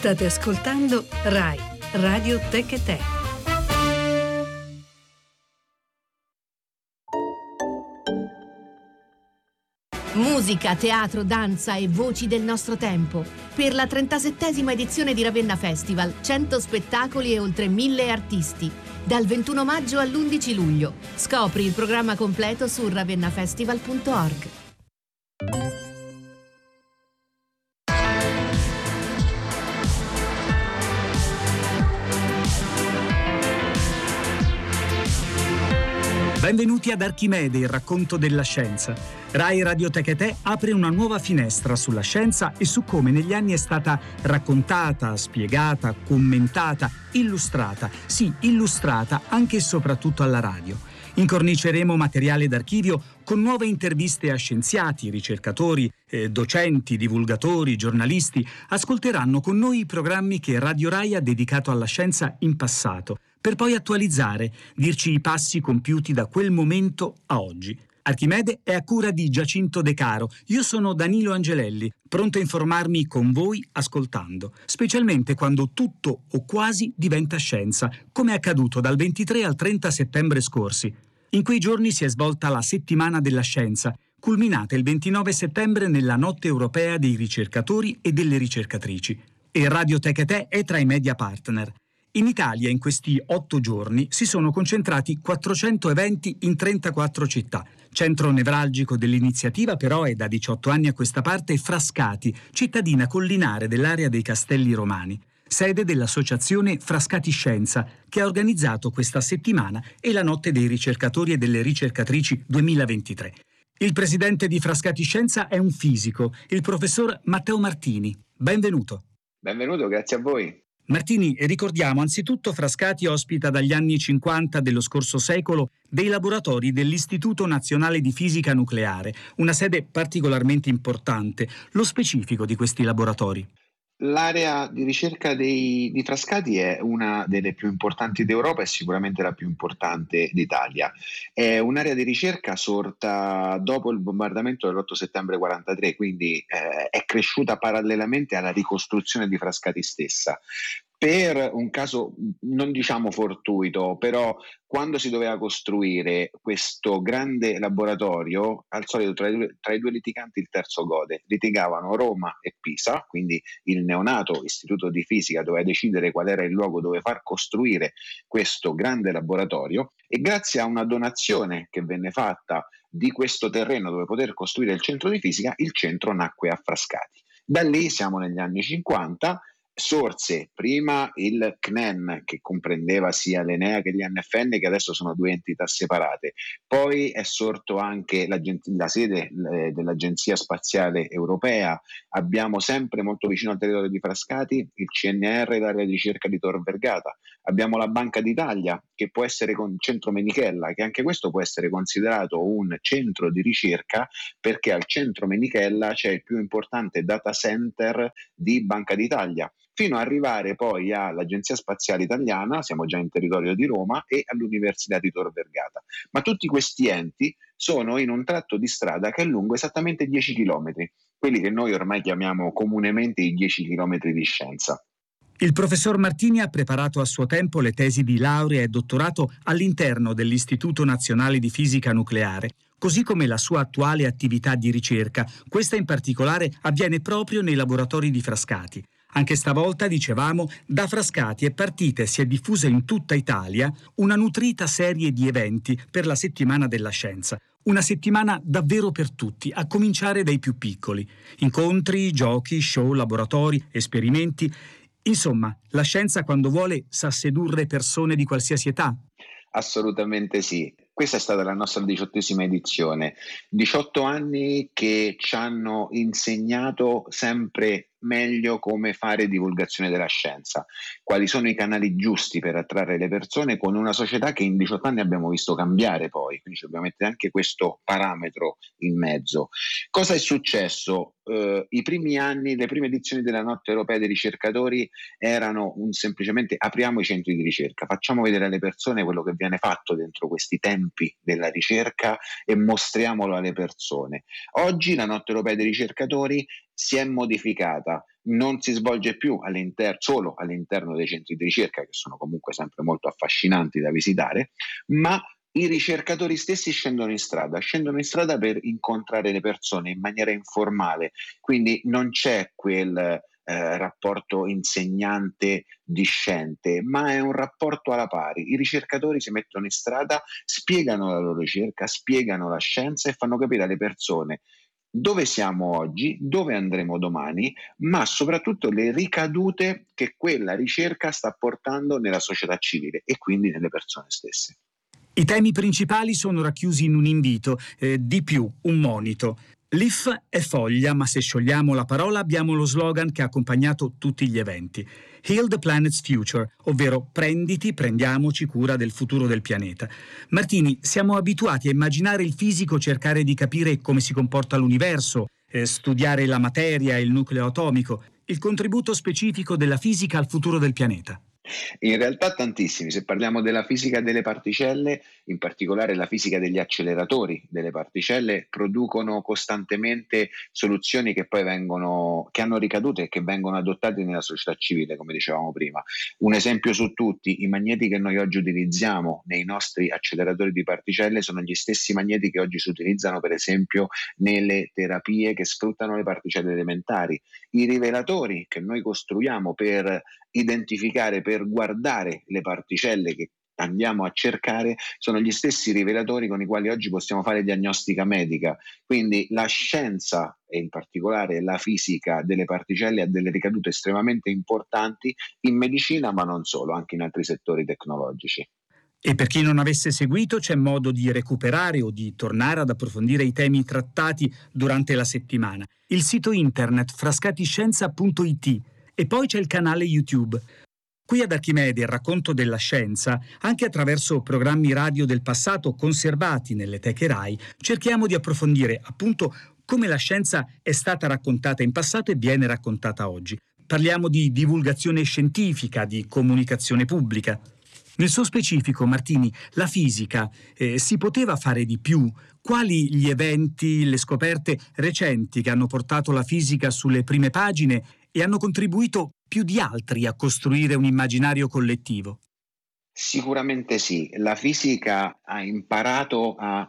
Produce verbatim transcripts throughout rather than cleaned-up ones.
State ascoltando Rai Radio Tech e Te. Musica, teatro, danza e voci del nostro tempo. Per la trentasettesima edizione di Ravenna Festival, cento spettacoli e oltre mille artisti. Dal ventuno maggio all'undici luglio. Scopri il programma completo su ravennafestival punto org. Benvenuti ad Archimede, il racconto della scienza. Rai Radio Tech e Te apre una nuova finestra sulla scienza e su come negli anni è stata raccontata, spiegata, commentata, illustrata. Sì, illustrata anche e soprattutto alla radio. Incorniceremo materiale d'archivio con nuove interviste a scienziati, ricercatori, eh, docenti, divulgatori, giornalisti. Ascolteranno con noi i programmi che Radio Rai ha dedicato alla scienza in passato, per poi attualizzare, dirci i passi compiuti da quel momento a oggi. Archimede è a cura di Giacinto De Caro. Io sono Danilo Angelelli, pronto a informarmi con voi ascoltando, specialmente quando tutto o quasi diventa scienza, come è accaduto dal ventitré al trenta settembre scorsi. In quei giorni si è svolta la Settimana della Scienza, culminata il ventinove settembre nella Notte Europea dei ricercatori e delle ricercatrici. E Radio Tech e Te è tra i media partner. In Italia in questi otto giorni si sono concentrati quattrocento eventi in trentaquattro città. Centro nevralgico dell'iniziativa però è da diciotto anni a questa parte Frascati, cittadina collinare dell'area dei Castelli Romani, sede dell'associazione Frascati Scienza, che ha organizzato questa settimana e la Notte dei ricercatori e delle ricercatrici duemilaventitré. Il presidente di Frascati Scienza è un fisico, il professor Matteo Martini. Benvenuto. Benvenuto, grazie a voi. Martini, ricordiamo anzitutto Frascati ospita dagli anni cinquanta dello scorso secolo dei laboratori dell'Istituto Nazionale di Fisica Nucleare, una sede particolarmente importante. Lo specifico di questi laboratori? L'area di ricerca dei, di Frascati è una delle più importanti d'Europa e sicuramente la più importante d'Italia. È un'area di ricerca sorta dopo il bombardamento dell'otto settembre quarantatré, quindi eh, è cresciuta parallelamente alla ricostruzione di Frascati stessa. Per un caso non diciamo fortuito, però quando si doveva costruire questo grande laboratorio, al solito tra i due, tra i due litiganti il terzo gode. Litigavano Roma e Pisa, quindi il neonato istituto di fisica doveva decidere qual era il luogo dove far costruire questo grande laboratorio, e grazie a una donazione che venne fatta di questo terreno dove poter costruire il centro di fisica, il centro nacque a Frascati. Da lì siamo negli anni cinquanta. Sorse prima il C N E N, che comprendeva sia l'Enea che gli N F N, che adesso sono due entità separate. Poi è sorto anche la, la sede eh, dell'Agenzia Spaziale Europea. Abbiamo sempre molto vicino al territorio di Frascati il C N R, l'area di ricerca di Tor Vergata. Abbiamo la Banca d'Italia, che può essere con centro Menichella, che anche questo può essere considerato un centro di ricerca, perché al centro Menichella c'è il più importante data center di Banca d'Italia, fino ad arrivare poi all'Agenzia Spaziale Italiana, siamo già in territorio di Roma, e all'Università di Tor Vergata. Ma tutti questi enti sono in un tratto di strada che è lungo esattamente dieci chilometri, quelli che noi ormai chiamiamo comunemente i dieci chilometri di scienza. Il professor Martini ha preparato a suo tempo le tesi di laurea e dottorato all'interno dell'Istituto Nazionale di Fisica Nucleare, così come la sua attuale attività di ricerca. Questa in particolare avviene proprio nei laboratori di Frascati. Anche stavolta, dicevamo, da Frascati è partita e si è diffusa in tutta Italia una nutrita serie di eventi per la Settimana della Scienza. Una settimana davvero per tutti, a cominciare dai più piccoli. Incontri, giochi, show, laboratori, esperimenti. Insomma, la scienza quando vuole sa sedurre persone di qualsiasi età. Assolutamente sì. Questa è stata la nostra diciottesima edizione. diciotto anni che ci hanno insegnato sempre meglio come fare divulgazione della scienza, quali sono i canali giusti per attrarre le persone, con una società che in diciotto anni abbiamo visto cambiare poi, quindi ci dobbiamo mettere anche questo parametro in mezzo. Cosa è successo? eh, i primi anni, le prime edizioni della Notte Europea dei Ricercatori erano un semplicemente apriamo i centri di ricerca, facciamo vedere alle persone quello che viene fatto dentro questi tempi della ricerca e mostriamolo alle persone. Oggi la Notte Europea dei Ricercatori si è modificata, non si svolge più all'inter- solo all'interno dei centri di ricerca, che sono comunque sempre molto affascinanti da visitare, ma i ricercatori stessi scendono in strada, scendono in strada per incontrare le persone in maniera informale, quindi non c'è quel eh, rapporto insegnante-discente, ma è un rapporto alla pari. I ricercatori si mettono in strada, spiegano la loro ricerca, spiegano la scienza e fanno capire alle persone dove siamo oggi, dove andremo domani, ma soprattutto le ricadute che quella ricerca sta portando nella società civile e quindi nelle persone stesse. I temi principali sono racchiusi in un invito, eh, di più, un monito. L'I F è foglia, ma se sciogliamo la parola abbiamo lo slogan che ha accompagnato tutti gli eventi. Heal the Planet's Future, ovvero prenditi, prendiamoci cura del futuro del pianeta. Martini, siamo abituati a immaginare il fisico cercare di capire come si comporta l'universo, eh, studiare la materia e il nucleo atomico, il contributo specifico della fisica al futuro del pianeta. In realtà tantissimi, se parliamo della fisica delle particelle, in particolare la fisica degli acceleratori delle particelle, producono costantemente soluzioni che poi vengono, che hanno ricadute e che vengono adottate nella società civile, come dicevamo prima. Un esempio su tutti, i magneti che noi oggi utilizziamo nei nostri acceleratori di particelle sono gli stessi magneti che oggi si utilizzano per esempio nelle terapie che sfruttano le particelle elementari. I rivelatori che noi costruiamo per identificare, per guardare le particelle che andiamo a cercare, sono gli stessi rivelatori con i quali oggi possiamo fare diagnostica medica. Quindi la scienza e in particolare la fisica delle particelle ha delle ricadute estremamente importanti in medicina, ma non solo, anche in altri settori tecnologici. E per chi non avesse seguito c'è modo di recuperare o di tornare ad approfondire i temi trattati durante la settimana. Il sito internet frascatiscienza punto it e poi c'è il canale YouTube. Qui ad Archimede il racconto della scienza, anche attraverso programmi radio del passato conservati nelle teche Rai, cerchiamo di approfondire appunto come la scienza è stata raccontata in passato e viene raccontata oggi. Parliamo di divulgazione scientifica, di comunicazione pubblica. Nel suo specifico, Martini, la fisica eh, si poteva fare di più? Quali gli eventi, le scoperte recenti che hanno portato la fisica sulle prime pagine e hanno contribuito più di altri a costruire un immaginario collettivo? Sicuramente sì, la fisica ha imparato a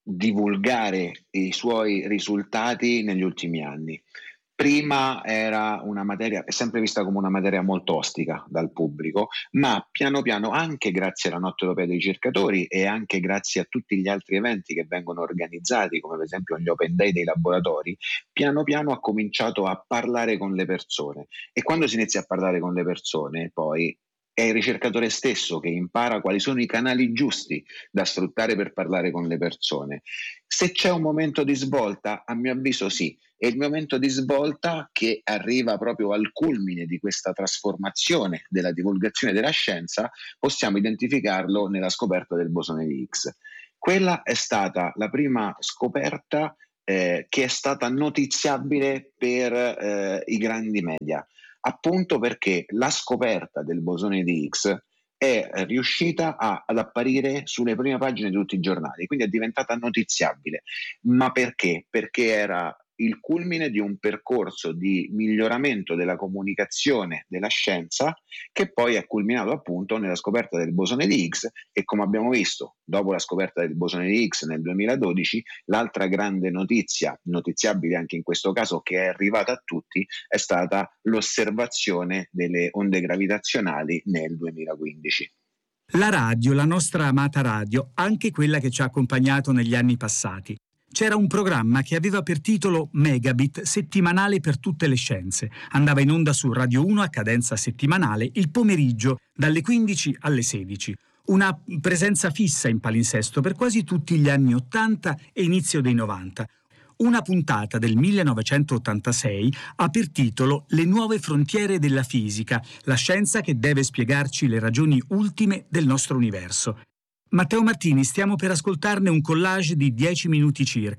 divulgare i suoi risultati negli ultimi anni. Prima era una materia, è sempre vista come una materia molto ostica dal pubblico, ma piano piano, anche grazie alla Notte Europea dei Ricercatori e anche grazie a tutti gli altri eventi che vengono organizzati, come per esempio gli Open Day dei laboratori, piano piano ha cominciato a parlare con le persone. E quando si inizia a parlare con le persone, poi è il ricercatore stesso che impara quali sono i canali giusti da sfruttare per parlare con le persone. Se c'è un momento di svolta, a mio avviso sì. È il momento di svolta che arriva proprio al culmine di questa trasformazione della divulgazione della scienza, possiamo identificarlo nella scoperta del bosone di Higgs. Quella è stata la prima scoperta eh, che è stata notiziabile per eh, i grandi media, appunto perché la scoperta del bosone di Higgs è riuscita a, ad apparire sulle prime pagine di tutti i giornali, quindi è diventata notiziabile. Ma perché? Perché era il culmine di un percorso di miglioramento della comunicazione della scienza che poi è culminato appunto nella scoperta del bosone di Higgs e, come abbiamo visto, dopo la scoperta del bosone di Higgs nel duemiladodici, l'altra grande notizia, notiziabile anche in questo caso, che è arrivata a tutti, è stata l'osservazione delle onde gravitazionali nel duemilaquindici. La radio, la nostra amata radio, anche quella che ci ha accompagnato negli anni passati. C'era un programma che aveva per titolo Megabit, settimanale per tutte le scienze. Andava in onda su Radio uno a cadenza settimanale il pomeriggio dalle quindici alle sedici. Una presenza fissa in palinsesto per quasi tutti gli anni ottanta e inizio dei novanta. Una puntata del millenovecentottantasei ha per titolo Le nuove frontiere della fisica, la scienza che deve spiegarci le ragioni ultime del nostro universo. Matteo Martini, stiamo per ascoltarne un collage di dieci minuti circa.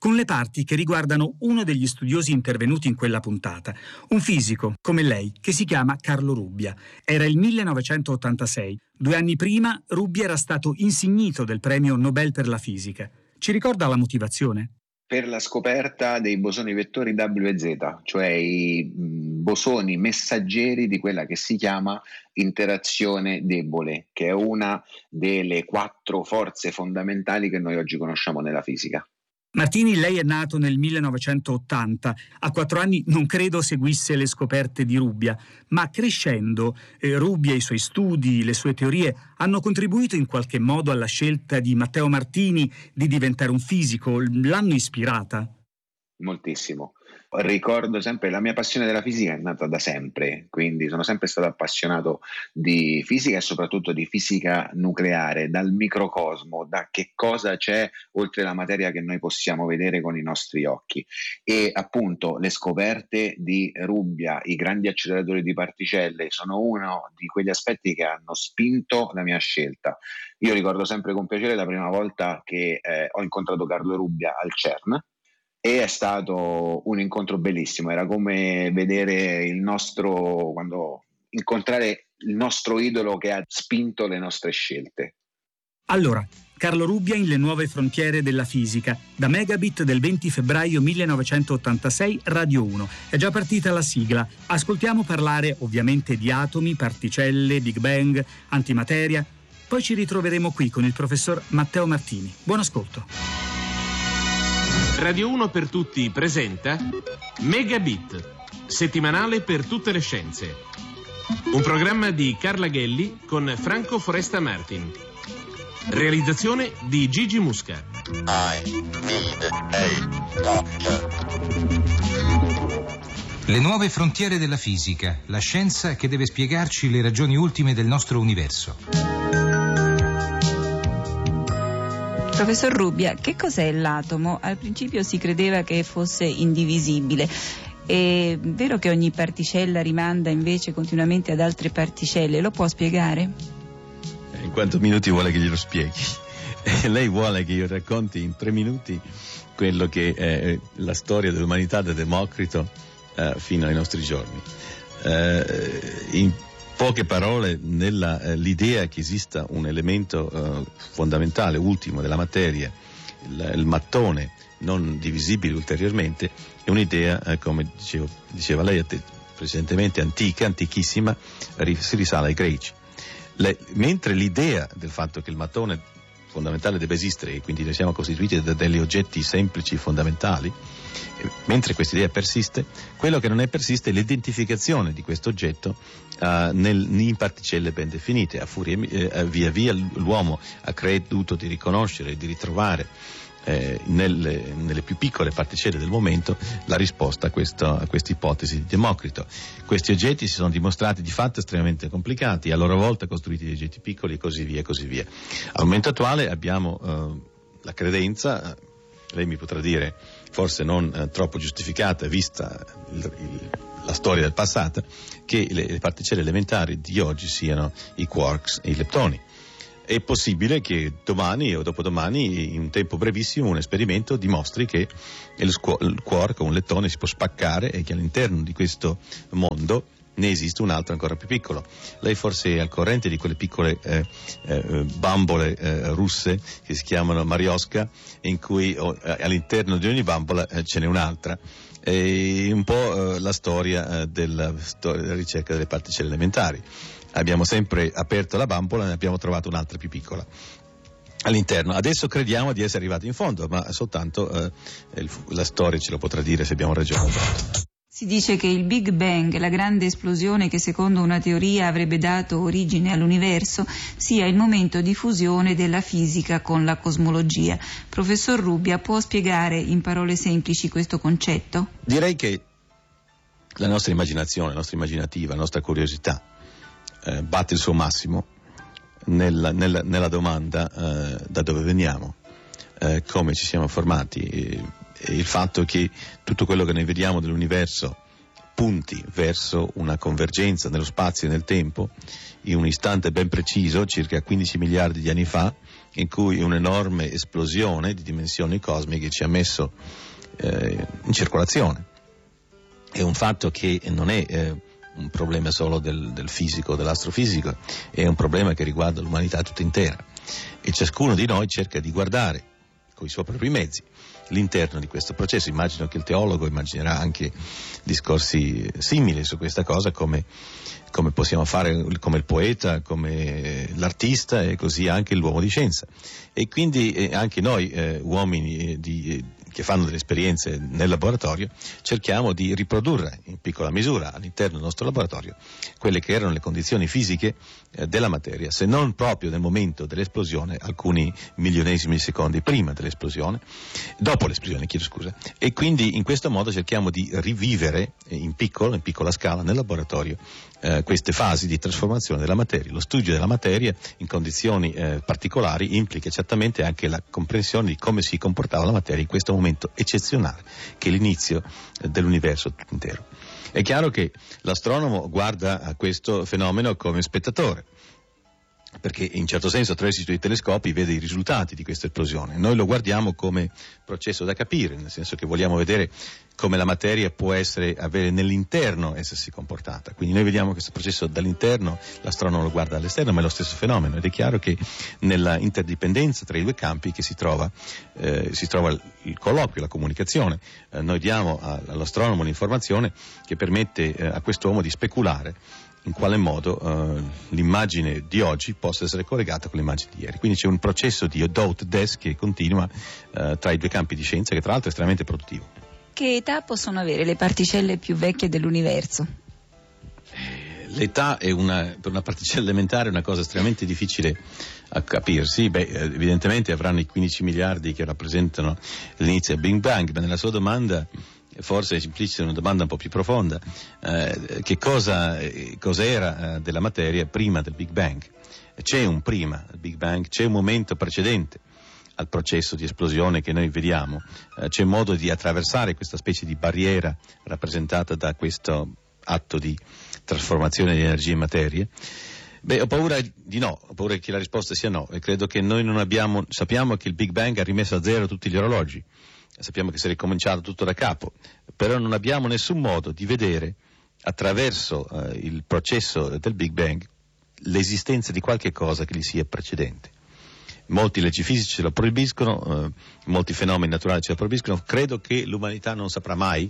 con le parti che riguardano uno degli studiosi intervenuti in quella puntata, un fisico come lei che si chiama Carlo Rubbia. Era il millenovecentottantasei. Due anni prima Rubbia era stato insignito del premio Nobel per la fisica. Ci ricorda la motivazione? Per la scoperta dei bosoni vettori W Z, cioè i bosoni messaggeri di quella che si chiama interazione debole, che è una delle quattro forze fondamentali che noi oggi conosciamo nella fisica. Martini, lei è nato nel millenovecentottanta. A quattro anni non credo seguisse le scoperte di Rubbia, ma crescendo, eh, Rubbia, i suoi studi, le sue teorie hanno contribuito in qualche modo alla scelta di Matteo Martini di diventare un fisico? L'hanno ispirata? Moltissimo. Ricordo sempre, la mia passione della fisica è nata da sempre, quindi sono sempre stato appassionato di fisica e soprattutto di fisica nucleare, dal microcosmo, da che cosa c'è oltre la materia che noi possiamo vedere con i nostri occhi. E appunto le scoperte di Rubbia, i grandi acceleratori di particelle, sono uno di quegli aspetti che hanno spinto la mia scelta. Io ricordo sempre con piacere la prima volta che eh, ho incontrato Carlo Rubbia al CERN, e è stato un incontro bellissimo. Era come vedere il nostro, quando incontrare il nostro idolo che ha spinto le nostre scelte. Allora, Carlo Rubbia in Le nuove frontiere della fisica, da Megabit del venti febbraio millenovecentottantasei, Radio uno. È già partita la sigla. Ascoltiamo parlare ovviamente di atomi, particelle, Big Bang, antimateria. Poi ci ritroveremo qui con il professor Matteo Martini. Buon ascolto. Radio uno per tutti presenta Megabit, settimanale per tutte le scienze. Un programma di Carla Gelli con Franco Foresta Martin. Realizzazione di Gigi Musca. I need a doctor. Le nuove frontiere della fisica, la scienza che deve spiegarci le ragioni ultime del nostro universo. Professor Rubbia, che cos'è l'atomo? Al principio si credeva che fosse indivisibile. È vero che ogni particella rimanda invece continuamente ad altre particelle? Lo può spiegare? In quanti minuti vuole che glielo spieghi? Eh, lei vuole che io racconti in tre minuti quello che è la storia dell'umanità da Democrito eh, fino ai nostri giorni. Eh, in poche parole, nella, eh, l'idea che esista un elemento eh, fondamentale, ultimo della materia, il, il mattone non divisibile ulteriormente, è un'idea, eh, come dicevo, diceva lei precedentemente, antica, antichissima, ri, si risale ai greci. Le, mentre l'idea del fatto che il mattone fondamentale debba esistere e quindi noi siamo costituiti da degli oggetti semplici fondamentali, eh, mentre questa idea persiste, quello che non è persiste è l'identificazione di questo oggetto uh, nel, in particelle ben definite. A furia, eh, via via l'uomo ha creduto di riconoscere, di ritrovare eh, nelle, nelle più piccole particelle del momento la risposta a, questo, a questa ipotesi di Democrito. Questi oggetti si sono dimostrati di fatto estremamente complicati, a loro volta costruiti di oggetti piccoli e così via e così via. Al momento attuale abbiamo eh, la credenza, lei mi potrà dire forse non eh, troppo giustificata vista il, il, la storia del passato, che le, le particelle elementari di oggi siano i quarks e i leptoni. È possibile che domani o dopodomani, in un tempo brevissimo, un esperimento dimostri che il, squ- il quark o un lettone si può spaccare e che all'interno di questo mondo ne esiste un altro ancora più piccolo. Lei forse è al corrente di quelle piccole eh, eh, bambole eh, russe che si chiamano Marioska, in cui oh, all'interno di ogni bambola eh, ce n'è un'altra. È un po' eh, la storia, eh, della, storia della ricerca delle particelle elementari. Abbiamo sempre aperto la bambola e ne abbiamo trovato un'altra più piccola all'interno. Adesso crediamo di essere arrivati in fondo, ma soltanto eh, il, la storia ce lo potrà dire se abbiamo ragione. Si dice che il Big Bang, la grande esplosione che secondo una teoria avrebbe dato origine all'universo, sia il momento di fusione della fisica con la cosmologia. Professor Rubbia, può spiegare in parole semplici questo concetto? Direi che la nostra immaginazione, la nostra immaginativa, la nostra curiosità eh, batte il suo massimo nella, nella, nella domanda eh, da dove veniamo, eh, come ci siamo formati. Eh, il fatto che tutto quello che noi vediamo dell'universo punti verso una convergenza nello spazio e nel tempo in un istante ben preciso, circa quindici miliardi di anni fa, in cui un'enorme esplosione di dimensioni cosmiche ci ha messo eh, in circolazione. È un fatto che non è eh, un problema solo del, del fisico, dell'astrofisico, è un problema che riguarda l'umanità tutta intera, e ciascuno di noi cerca di guardare con i suoi propri mezzi l'interno di questo processo. Immagino che il teologo immaginerà anche discorsi simili su questa cosa, come, come possiamo fare, come il poeta, come l'artista e così anche l'uomo di scienza. E quindi eh, anche noi eh, uomini di, eh, che fanno delle esperienze nel laboratorio cerchiamo di riprodurre in piccola misura all'interno del nostro laboratorio quelle che erano le condizioni fisiche eh, della materia, se non proprio nel momento dell'esplosione, alcuni milionesimi di secondi prima dell'esplosione, dopo l'esplosione, chiedo scusa. E quindi in questo modo cerchiamo di rivivere eh, in piccolo, in piccola scala nel laboratorio eh, queste fasi di trasformazione della materia. Lo studio della materia in condizioni eh, particolari implica certamente anche la comprensione di come si comportava la materia in questo momento eccezionale, che è l'inizio eh, dell'universo tutto intero. È chiaro che l'astronomo guarda a questo fenomeno come spettatore, perché in certo senso attraverso i suoi telescopi vede i risultati di questa esplosione. Noi lo guardiamo come processo da capire, nel senso che vogliamo vedere come la materia può essere, avere nell'interno essersi comportata. Quindi noi vediamo questo processo dall'interno, l'astronomo lo guarda dall'esterno, ma è lo stesso fenomeno, ed è chiaro che nella interdipendenza tra i due campi che si trova, eh, si trova il colloquio, la comunicazione. Eh, noi diamo a, all'astronomo l'informazione che permette eh, a quest'uomo di speculare in quale modo uh, l'immagine di oggi possa essere collegata con l'immagine di ieri. Quindi c'è un processo di do ut des che continua uh, tra i due campi di scienza, che tra l'altro è estremamente produttivo. Che età possono avere le particelle più vecchie dell'universo? L'età è una, per una particella elementare è una cosa estremamente difficile a capirsi. Beh, evidentemente avranno i quindici miliardi che rappresentano l'inizio del Big Bang, ma nella sua domanda forse è implicita una domanda un po' più profonda. Eh, che cosa eh, cos'era eh, della materia prima del Big Bang? C'è un prima del Big Bang, c'è un momento precedente al processo di esplosione che noi vediamo, eh, c'è modo di attraversare questa specie di barriera rappresentata da questo atto di trasformazione di energia in materie? Beh, ho paura di no, ho paura che la risposta sia no, e credo che noi non abbiamo, sappiamo che il Big Bang ha rimesso a zero tutti gli orologi, sappiamo che si è ricominciato tutto da capo, però non abbiamo nessun modo di vedere attraverso eh, il processo del Big Bang l'esistenza di qualche cosa che gli sia precedente. Molti leggi fisici ce lo proibiscono, eh, molti fenomeni naturali ce lo proibiscono. Credo che l'umanità non saprà mai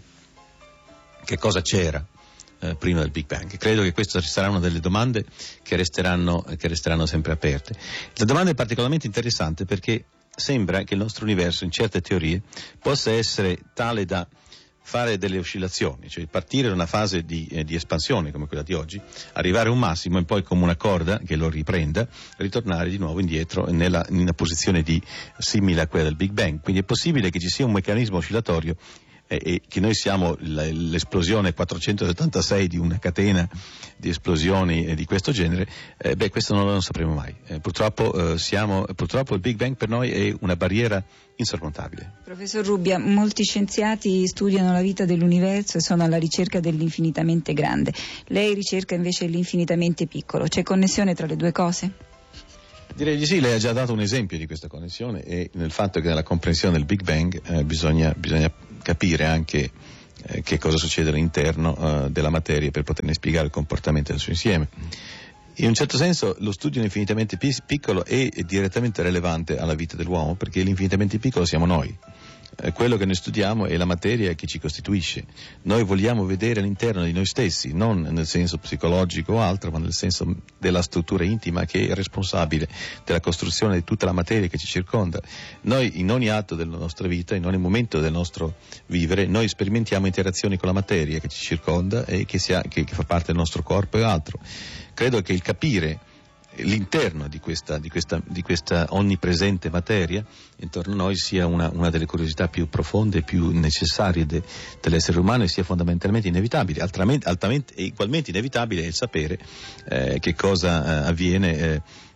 che cosa c'era eh, prima del Big Bang. Credo che questa sarà una delle domande che resteranno, che resteranno sempre aperte. La domanda è particolarmente interessante perché sembra che il nostro universo, in certe teorie, possa essere tale da fare delle oscillazioni, cioè partire da una fase di, eh, di espansione come quella di oggi, arrivare a un massimo e poi come una corda che lo riprenda, ritornare di nuovo indietro nella, in una posizione di, simile a quella del Big Bang. Quindi è possibile che ci sia un meccanismo oscillatorio eh, e che noi siamo l- l'esplosione quattrocentosettantasei di una catena di esplosioni eh, di questo genere. Eh, beh, questo non lo sapremo mai. Eh, purtroppo, eh, siamo, purtroppo il Big Bang per noi è una barriera insormontabile. Professor Rubbia, molti scienziati studiano la vita dell'universo e sono alla ricerca dell'infinitamente grande. Lei ricerca invece l'infinitamente piccolo. C'è connessione tra le due cose? Direi di sì, lei ha già dato un esempio di questa connessione, e nel fatto che nella comprensione del Big Bang eh, bisogna, bisogna capire anche eh, che cosa succede all'interno eh, della materia per poterne spiegare il comportamento del suo insieme. In un certo senso lo studio infinitamente piccolo è direttamente relevante alla vita dell'uomo, perché l'infinitamente piccolo siamo noi. Eh, quello che noi studiamo è la materia che ci costituisce. Noi vogliamo vedere all'interno di noi stessi, non nel senso psicologico o altro, ma nel senso della struttura intima che è responsabile della costruzione di tutta la materia che ci circonda. Noi in ogni atto della nostra vita, in ogni momento del nostro vivere, noi sperimentiamo interazioni con la materia che ci circonda e che, sia, che, che fa parte del nostro corpo e altro. Credo che il capire l'interno di questa, di questa, di questa onnipresente materia intorno a noi sia una, una delle curiosità più profonde e più necessarie de, dell'essere umano, e sia fondamentalmente inevitabile. Altamente, altamente e ugualmente inevitabile è il sapere eh, che cosa eh, avviene eh,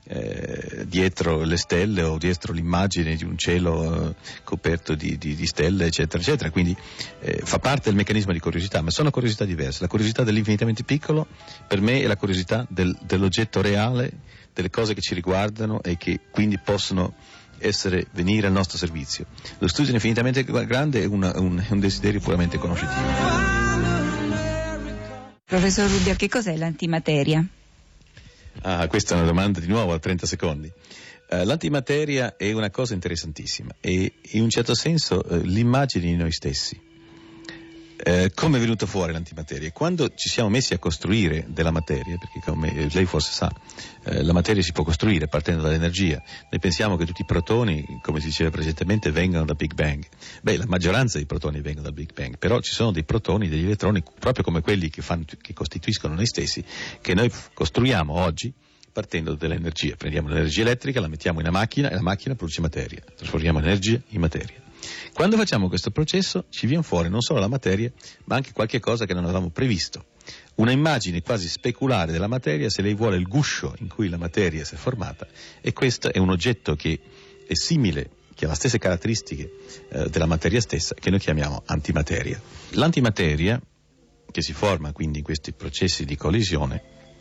eh, dietro le stelle o dietro l'immagine di un cielo eh, coperto di, di, di stelle, eccetera, eccetera. Quindi eh, fa parte del meccanismo di curiosità, ma sono curiosità diverse. La curiosità dell'infinitamente piccolo per me è la curiosità del, dell'oggetto reale, delle cose che ci riguardano e che quindi possono essere venire al nostro servizio. Lo studio infinitamente grande è, una, un, è un desiderio puramente conoscitivo. Professor Rubbia, che cos'è l'antimateria? Ah, questa è una domanda di nuovo a trenta secondi. Uh, l'antimateria è una cosa interessantissima e in un certo senso uh, l'immagine di noi stessi. Uh, come è venuto fuori l'antimateria? Quando ci siamo messi a costruire della materia, perché come lei forse sa, uh, la materia si può costruire partendo dall'energia. Noi pensiamo che tutti i protoni, come si diceva precedentemente, vengano dal Big Bang. Beh, la maggioranza dei protoni vengono dal Big Bang, però ci sono dei protoni, degli elettroni, proprio come quelli che, fanno, che costituiscono noi stessi, che noi costruiamo oggi partendo dall'energia. Prendiamo l'energia elettrica, la mettiamo in una macchina e la macchina produce materia. Trasformiamo l'energia in materia. Quando facciamo questo processo ci viene fuori non solo la materia, ma anche qualche cosa che non avevamo previsto. Una immagine quasi speculare della materia, se lei vuole, il guscio in cui la materia si è formata, e questo è un oggetto che è simile, che ha le stesse caratteristiche eh, della materia stessa, che noi chiamiamo antimateria. L'antimateria, che si forma quindi in questi processi di collisione,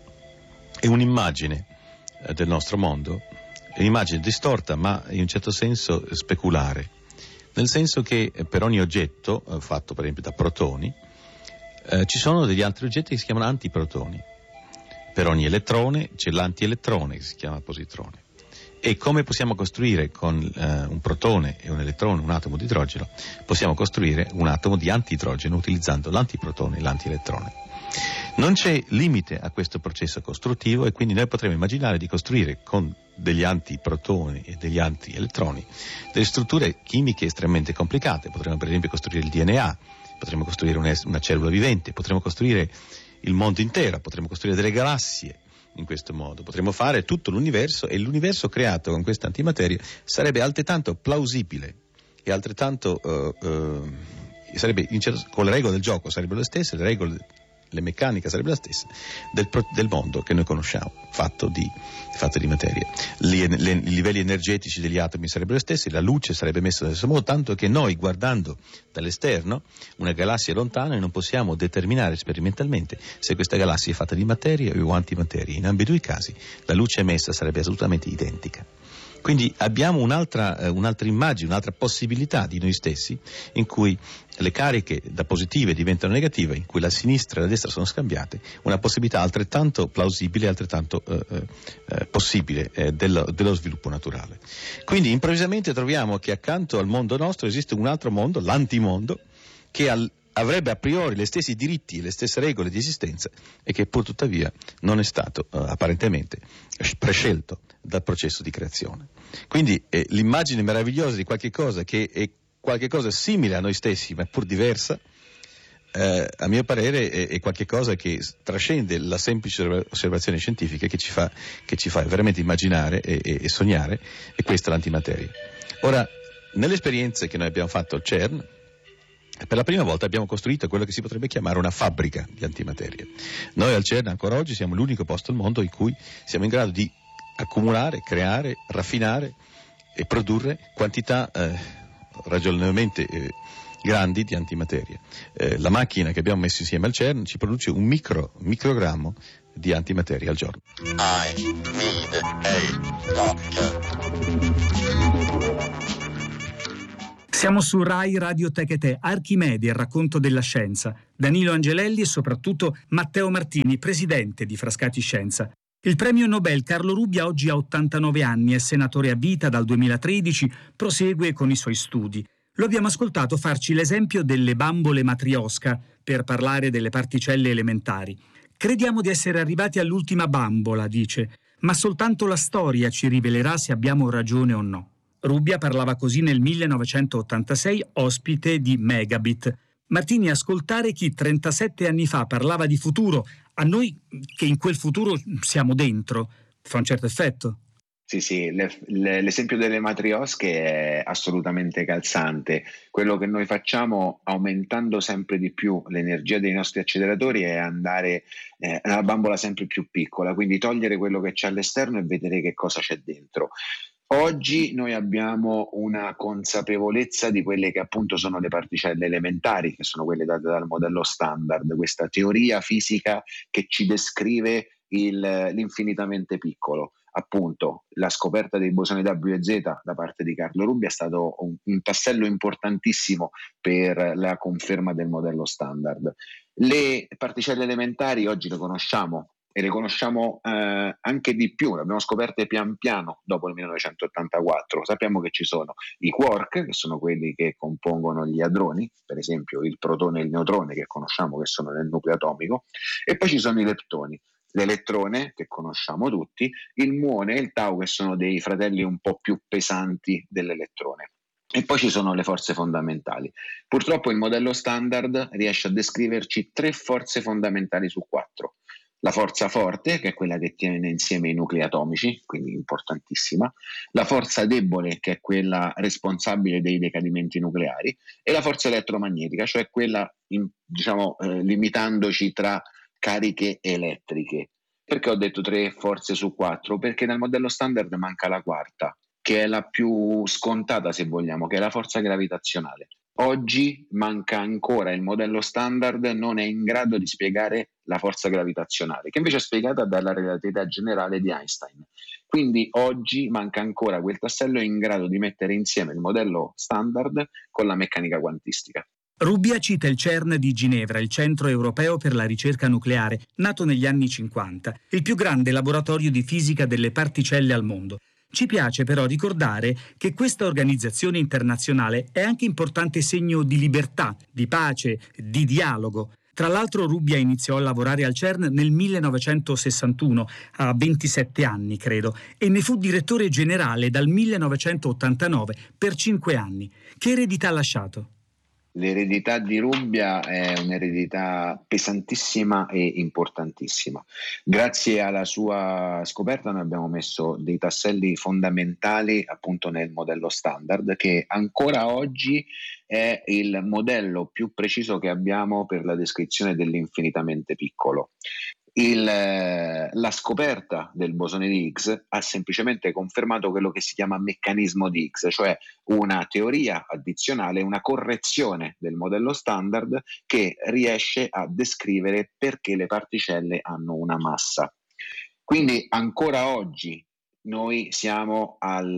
è un'immagine eh, del nostro mondo, è un'immagine distorta ma in un certo senso speculare, nel senso che eh, per ogni oggetto, eh, fatto per esempio da protoni, eh, ci sono degli altri oggetti che si chiamano antiprotoni. Per ogni elettrone c'è l'antielettrone che si chiama positrone. E come possiamo costruire con eh, un protone e un elettrone, un atomo di idrogeno, possiamo costruire un atomo di antidrogeno utilizzando l'antiprotone e l'antielettrone. Non c'è limite a questo processo costruttivo e quindi noi potremmo immaginare di costruire con degli antiprotoni e degli antielettroni delle strutture chimiche estremamente complicate. Potremmo per esempio costruire il D N A, potremmo costruire una, una cellula vivente, potremmo costruire il mondo intero, potremmo costruire delle galassie in questo modo, potremmo fare tutto l'universo, e l'universo creato con questa antimateria sarebbe altrettanto plausibile e altrettanto uh, uh, sarebbe con le regole del gioco sarebbero le stesse, le regole, le meccaniche sarebbero la stessa del, del mondo che noi conosciamo, fatto di, fatto di materia. Li, le, I livelli energetici degli atomi sarebbero gli stessi, la luce sarebbe messa allo stesso modo, tanto che noi, guardando dall'esterno una galassia lontana, non possiamo determinare sperimentalmente se questa galassia è fatta di materia o antimateria. In ambedue i casi la luce emessa sarebbe assolutamente identica. Quindi abbiamo un'altra, eh, un'altra immagine, un'altra possibilità di noi stessi, in cui le cariche da positive diventano negative, in cui la sinistra e la destra sono scambiate, una possibilità altrettanto plausibile e altrettanto eh, eh, possibile eh, dello, dello sviluppo naturale. Quindi improvvisamente troviamo che accanto al mondo nostro esiste un altro mondo, l'antimondo, che al, avrebbe a priori gli stessi diritti e le stesse regole di esistenza e che pur tuttavia non è stato eh, apparentemente prescelto dal processo di creazione. Quindi eh, l'immagine meravigliosa di qualche cosa che è qualche cosa simile a noi stessi ma pur diversa, eh, a mio parere è, è qualche cosa che trascende la semplice osservazione scientifica, che ci fa, che ci fa veramente immaginare e, e, e sognare, e questa è l'antimateria. Ora, nelle esperienze che noi abbiamo fatto al CERN, per la prima volta abbiamo costruito quello che si potrebbe chiamare una fabbrica di antimateria. Noi al CERN ancora oggi siamo l'unico posto al mondo in cui siamo in grado di accumulare, creare, raffinare e produrre quantità eh, ragionevolmente eh, grandi di antimateria. Eh, la macchina che abbiamo messo insieme al CERN ci produce un micro, microgrammo di antimateria al giorno. I need a doctor. Siamo su Rai Radio Techetè, Archimede, il racconto della scienza. Danilo Angelelli e soprattutto Matteo Martini, presidente di Frascati Scienza. Il premio Nobel Carlo Rubbia oggi ha ottantanove anni, è senatore a vita dal duemilatredici, prosegue con i suoi studi. Lo abbiamo ascoltato farci l'esempio delle bambole matrioska per parlare delle particelle elementari. Crediamo di essere arrivati all'ultima bambola, dice, ma soltanto la storia ci rivelerà se abbiamo ragione o no. Rubbia parlava così nel millenovecentottantasei, ospite di Megabit. Martini, ascoltare chi trentasette anni fa parlava di futuro, a noi che in quel futuro siamo dentro, fa un certo effetto. Sì, sì, le- le- l'esempio delle matriosche è assolutamente calzante. Quello che noi facciamo aumentando sempre di più l'energia dei nostri acceleratori è andare eh, alla bambola sempre più piccola, quindi togliere quello che c'è all'esterno e vedere che cosa c'è dentro. Oggi noi abbiamo una consapevolezza di quelle che appunto sono le particelle elementari, che sono quelle date dal modello standard, questa teoria fisica che ci descrive il- l'infinitamente piccolo. Appunto, la scoperta dei bosoni W e Z da parte di Carlo Rubbia è stato un, un tassello importantissimo per la conferma del modello standard. Le particelle elementari oggi le conosciamo e le conosciamo eh, anche di più, le abbiamo scoperte pian piano dopo il millenovecentottantaquattro. Sappiamo che ci sono i quark, che sono quelli che compongono gli hadroni, per esempio il protone e il neutrone, che conosciamo che sono nel nucleo atomico, e poi ci sono i leptoni. L'elettrone, che conosciamo tutti, il muone e il tau, che sono dei fratelli un po' più pesanti dell'elettrone. E poi ci sono le forze fondamentali. Purtroppo il modello standard riesce a descriverci tre forze fondamentali su quattro. La forza forte, che è quella che tiene insieme i nuclei atomici, quindi importantissima, la forza debole, che è quella responsabile dei decadimenti nucleari, e la forza elettromagnetica, cioè quella, in, diciamo, eh, limitandoci tra cariche elettriche. Perché ho detto tre forze su quattro? Perché nel modello standard manca la quarta, che è la più scontata, se vogliamo, che è la forza gravitazionale. Oggi manca ancora, il modello standard non è in grado di spiegare la forza gravitazionale, che invece è spiegata dalla relatività generale di Einstein. Quindi oggi manca ancora quel tassello in grado di mettere insieme il modello standard con la meccanica quantistica. Rubbia cita il CERN di Ginevra, il Centro Europeo per la Ricerca Nucleare, nato negli anni cinquanta, il più grande laboratorio di fisica delle particelle al mondo. Ci piace però ricordare che questa organizzazione internazionale è anche importante segno di libertà, di pace, di dialogo. Tra l'altro Rubbia iniziò a lavorare al CERN nel millenovecentosessantuno, a ventisette anni credo, e ne fu direttore generale dal millenovecentottantanove per cinque anni. Che eredità ha lasciato? L'eredità di Rubbia è un'eredità pesantissima e importantissima. Grazie alla sua scoperta noi abbiamo messo dei tasselli fondamentali appunto nel modello standard, che ancora oggi è il modello più preciso che abbiamo per la descrizione dell'infinitamente piccolo. Il, la scoperta del bosone di Higgs ha semplicemente confermato quello che si chiama meccanismo di Higgs, cioè una teoria addizionale, una correzione del modello standard che riesce a descrivere perché le particelle hanno una massa. Quindi ancora oggi noi siamo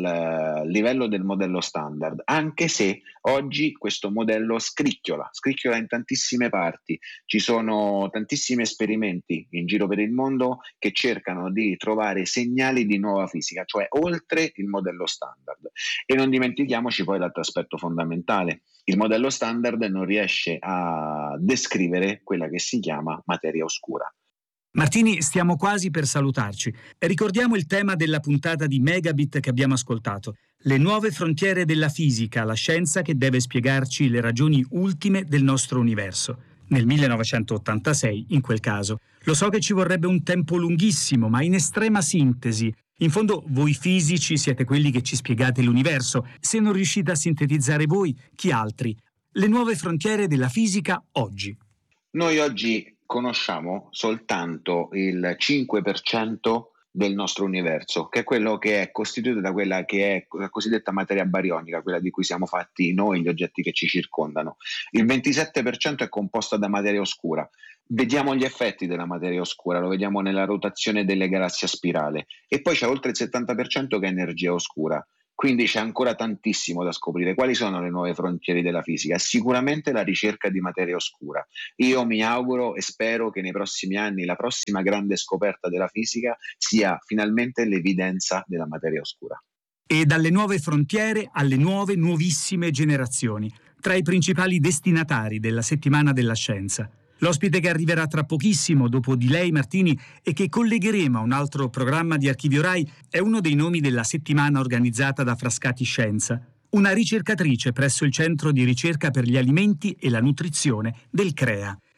al uh, livello del modello standard, anche se oggi questo modello scricchiola, scricchiola in tantissime parti. Ci sono tantissimi esperimenti in giro per il mondo che cercano di trovare segnali di nuova fisica, cioè oltre il modello standard. E non dimentichiamoci poi l'altro aspetto fondamentale. Il modello standard non riesce a descrivere quella che si chiama materia oscura. Martini, stiamo quasi per salutarci. Ricordiamo il tema della puntata di Megabit che abbiamo ascoltato. Le nuove frontiere della fisica, la scienza che deve spiegarci le ragioni ultime del nostro universo. Nel millenovecentottantasei, in quel caso. Lo so che ci vorrebbe un tempo lunghissimo, ma in estrema sintesi. In fondo, voi fisici siete quelli che ci spiegate l'universo. Se non riuscite a sintetizzare voi, chi altri? Le nuove frontiere della fisica oggi. Noi oggi conosciamo soltanto il cinque per cento del nostro universo, che è quello che è costituito da quella che è la cosiddetta materia barionica, quella di cui siamo fatti noi, gli oggetti che ci circondano. Il ventisette per cento è composto da materia oscura. Vediamo gli effetti della materia oscura, lo vediamo nella rotazione delle galassie a spirale, e poi c'è oltre il settanta per cento che è energia oscura. Quindi c'è ancora tantissimo da scoprire. Quali sono le nuove frontiere della fisica? Sicuramente la ricerca di materia oscura. Io mi auguro e spero che nei prossimi anni la prossima grande scoperta della fisica sia finalmente l'evidenza della materia oscura. E dalle nuove frontiere alle nuove, nuovissime generazioni, tra i principali destinatari della Settimana della Scienza. L'ospite che arriverà tra pochissimo dopo di lei, Martini, e che collegheremo a un altro programma di Archivio Rai, è uno dei nomi della settimana organizzata da Frascati Scienza, una ricercatrice presso il Centro di Ricerca per gli Alimenti e la Nutrizione del CREA.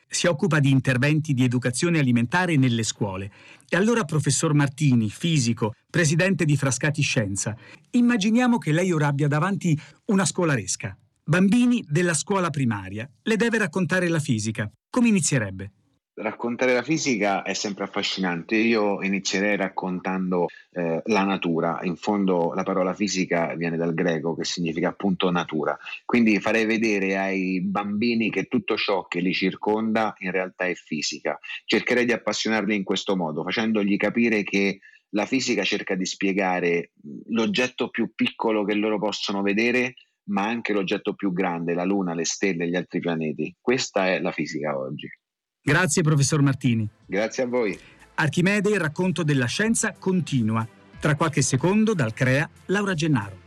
Si occupa di interventi di educazione alimentare nelle scuole. E allora, professor Martini, fisico, presidente di Frascati Scienza, immaginiamo che lei ora abbia davanti una scolaresca. Bambini della scuola primaria. Le deve raccontare la fisica. Come inizierebbe? Raccontare la fisica è sempre affascinante. Io inizierei raccontando eh, la natura. In fondo la parola fisica viene dal greco, che significa appunto natura. Quindi farei vedere ai bambini che tutto ciò che li circonda in realtà è fisica. Cercherei di appassionarli in questo modo, facendogli capire che la fisica cerca di spiegare l'oggetto più piccolo che loro possono vedere, ma anche l'oggetto più grande, la Luna, le stelle, gli altri pianeti. Questa è la fisica oggi. Grazie, professor Martini. Grazie a voi. Archimede, il racconto della scienza continua. Tra qualche secondo, dal CREA, Laura Gennaro.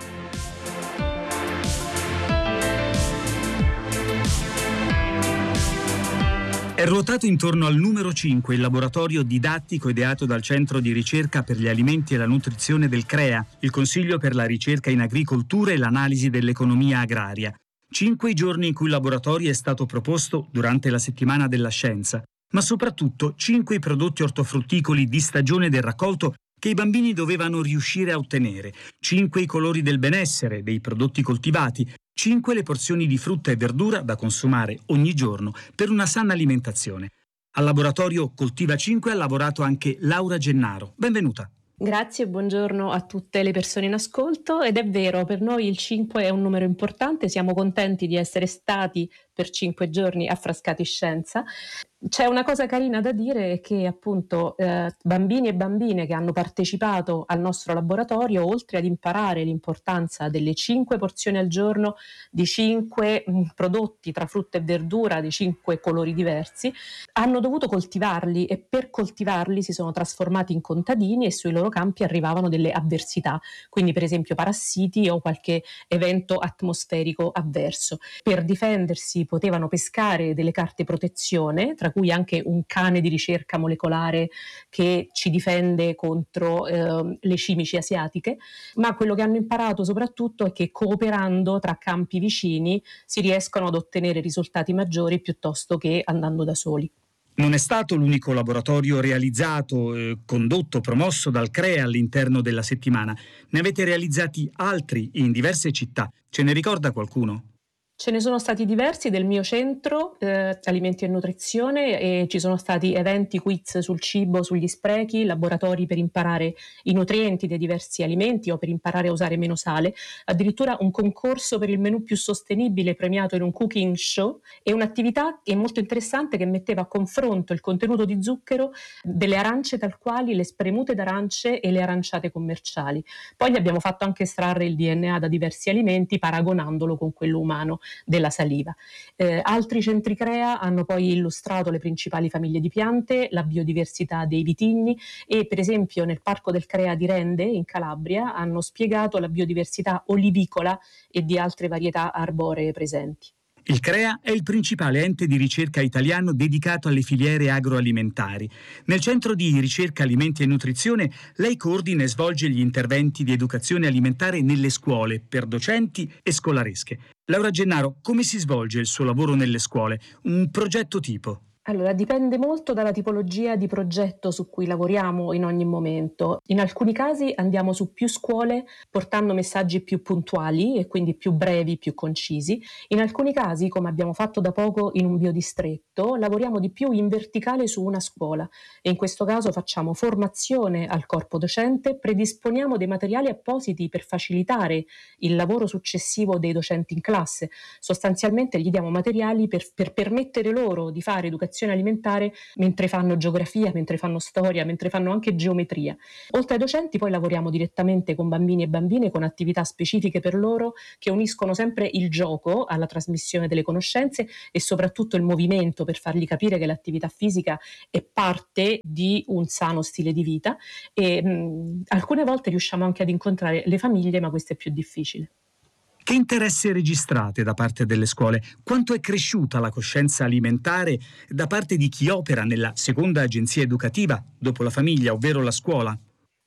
È ruotato intorno al numero cinque, il laboratorio didattico ideato dal Centro di Ricerca per gli Alimenti e la Nutrizione del CREA, il Consiglio per la Ricerca in Agricoltura e l'Analisi dell'Economia Agraria. Cinque i giorni in cui il laboratorio è stato proposto durante la settimana della scienza, ma soprattutto cinque i prodotti ortofrutticoli di stagione del raccolto che i bambini dovevano riuscire a ottenere, cinque i colori del benessere dei prodotti coltivati, cinque le porzioni di frutta e verdura da consumare ogni giorno per una sana alimentazione. Al laboratorio Coltiva cinque ha lavorato anche Laura Gennaro. Benvenuta. Grazie e buongiorno a tutte le persone in ascolto. Ed è vero, per noi il cinque è un numero importante, siamo contenti di essere stati per cinque giorni a Frascati Scienza. C'è una cosa carina da dire, che appunto eh, bambini e bambine che hanno partecipato al nostro laboratorio, oltre ad imparare l'importanza delle cinque porzioni al giorno di cinque mh, prodotti tra frutta e verdura di cinque colori diversi, hanno dovuto coltivarli, e per coltivarli si sono trasformati in contadini, e sui loro campi arrivavano delle avversità, quindi per esempio parassiti o qualche evento atmosferico avverso. Per difendersi potevano pescare delle carte protezione, tra cui anche un cane di ricerca molecolare che ci difende contro eh, le cimici asiatiche, ma quello che hanno imparato soprattutto è che cooperando tra campi vicini si riescono ad ottenere risultati maggiori piuttosto che andando da soli. Non è stato l'unico laboratorio realizzato, eh, condotto, promosso dal CREA all'interno della settimana. Ne avete realizzati altri in diverse città. Ce ne ricorda qualcuno? Ce ne sono stati diversi del mio centro, eh, alimenti e nutrizione, e ci sono stati eventi, quiz sul cibo, sugli sprechi, laboratori per imparare i nutrienti dei diversi alimenti o per imparare a usare meno sale, addirittura un concorso per il menù più sostenibile premiato in un cooking show, e un'attività che è molto interessante, che metteva a confronto il contenuto di zucchero delle arance tal quali, le spremute d'arance e le aranciate commerciali. Poi gli abbiamo fatto anche estrarre il D N A da diversi alimenti paragonandolo con quello umano della saliva. Eh, altri centri CREA hanno poi illustrato le principali famiglie di piante, la biodiversità dei vitigni, e per esempio nel parco del CREA di Rende in Calabria hanno spiegato la biodiversità olivicola e di altre varietà arboree presenti. Il CREA è il principale ente di ricerca italiano dedicato alle filiere agroalimentari. Nel Centro di Ricerca Alimenti e Nutrizione lei coordina e svolge gli interventi di educazione alimentare nelle scuole per docenti e scolaresche. Laura Gennaro, come si svolge il suo lavoro nelle scuole? Un progetto tipo? Allora, dipende molto dalla tipologia di progetto su cui lavoriamo in ogni momento. In alcuni casi andiamo su più scuole portando messaggi più puntuali e quindi più brevi, più concisi. In alcuni casi, come abbiamo fatto da poco in un biodistretto, lavoriamo di più in verticale su una scuola, e in questo caso facciamo formazione al corpo docente, predisponiamo dei materiali appositi per facilitare il lavoro successivo dei docenti in classe. Sostanzialmente gli diamo materiali per, per permettere loro di fare educazione alimentare mentre fanno geografia, mentre fanno storia, mentre fanno anche geometria. Oltre ai docenti poi lavoriamo direttamente con bambini e bambine con attività specifiche per loro, che uniscono sempre il gioco alla trasmissione delle conoscenze e soprattutto il movimento, per fargli capire che l'attività fisica è parte di un sano stile di vita, e mh, alcune volte riusciamo anche ad incontrare le famiglie, ma questo è più difficile. Che interesse registrate da parte delle scuole? Quanto è cresciuta la coscienza alimentare da parte di chi opera nella seconda agenzia educativa, dopo la famiglia, ovvero la scuola?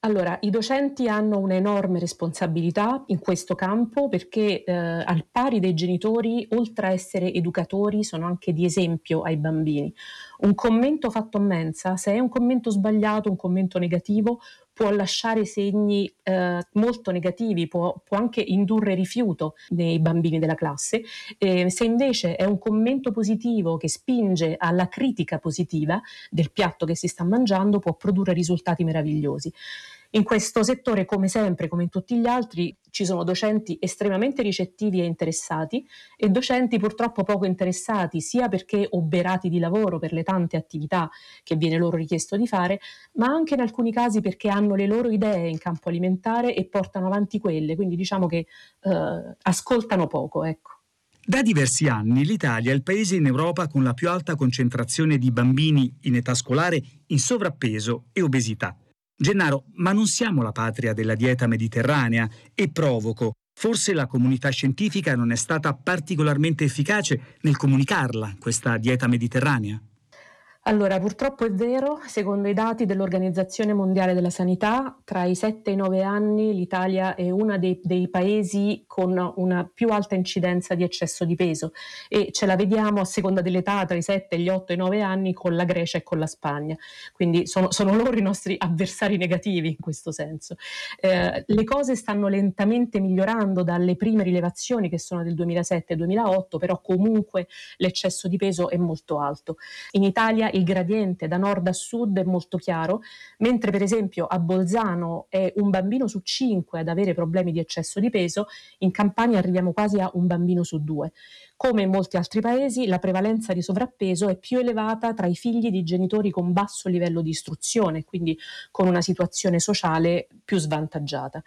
Allora, i docenti hanno un'enorme responsabilità in questo campo perché eh, al pari dei genitori, oltre a essere educatori, sono anche di esempio ai bambini. Un commento fatto a mensa, se è un commento sbagliato, un commento negativo, può lasciare segni eh, molto negativi, può, può anche indurre rifiuto nei bambini della classe. Eh, se invece è un commento positivo che spinge alla critica positiva del piatto che si sta mangiando, può produrre risultati meravigliosi. In questo settore, come sempre, come in tutti gli altri, ci sono docenti estremamente ricettivi e interessati e docenti purtroppo poco interessati, sia perché oberati di lavoro per le tante attività che viene loro richiesto di fare, ma anche in alcuni casi perché hanno le loro idee in campo alimentare e portano avanti quelle, quindi diciamo che eh, ascoltano poco, ecco. Da diversi anni l'Italia è il paese in Europa con la più alta concentrazione di bambini in età scolare in sovrappeso e obesità. Gennaro, ma non siamo la patria della dieta mediterranea? E provoco, forse la comunità scientifica non è stata particolarmente efficace nel comunicarla, questa dieta mediterranea? Allora, purtroppo è vero, secondo i dati dell'Organizzazione Mondiale della Sanità, tra i sette e i nove anni l'Italia è uno dei, dei paesi con una più alta incidenza di eccesso di peso e ce la vediamo a seconda dell'età tra i sette, gli otto e i nove anni con la Grecia e con la Spagna. Quindi sono, sono loro i nostri avversari negativi in questo senso. Eh, le cose stanno lentamente migliorando dalle prime rilevazioni che sono del duemilasette e duemilaotto, però comunque l'eccesso di peso è molto alto. In Italia il gradiente da nord a sud è molto chiaro, mentre per esempio a Bolzano è un bambino su cinque ad avere problemi di eccesso di peso, in Campania arriviamo quasi a un bambino su due. Come in molti altri paesi, la prevalenza di sovrappeso è più elevata tra i figli di genitori con basso livello di istruzione, quindi con una situazione sociale più svantaggiata.